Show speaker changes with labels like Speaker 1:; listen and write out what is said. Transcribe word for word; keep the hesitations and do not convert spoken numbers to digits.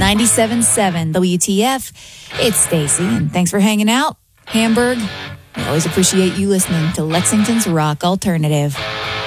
Speaker 1: ninety-seven point seven W T F. It's Stacy, and thanks for hanging out. Hamburg, we always appreciate you listening to Lexington's Rock Alternative.